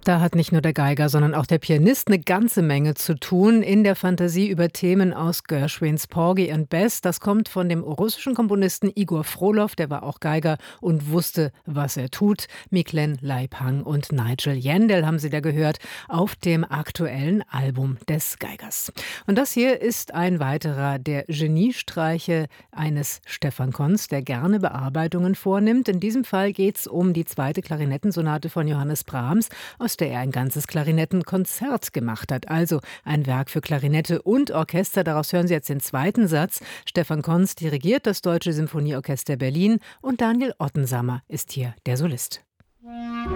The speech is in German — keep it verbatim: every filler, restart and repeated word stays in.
Da hat nicht nur der Geiger, sondern auch der Pianist eine ganze Menge zu tun in der Fantasie über Themen aus Gershwins Porgy and Bess. Das kommt von dem russischen Komponisten Igor Frolow, der war auch Geiger und wusste, was er tut. Miklen Leibhang und Nigel Yandell haben Sie da gehört auf dem aktuellen Album des Geigers. Und das hier ist ein weiterer der Geniestreiche eines Stefan Konz, der gerne Bearbeitungen vornimmt. In diesem Fall geht es um die zweite Klarinettensonate von Johannes Brahms, aus der er ein ganzes Klarinettenkonzert gemacht hat. Also ein Werk für Klarinette und Orchester. Daraus hören Sie jetzt den zweiten Satz. Stefan Konz dirigiert das Deutsche Symphonieorchester Berlin und Daniel Ottensammer ist hier der Solist.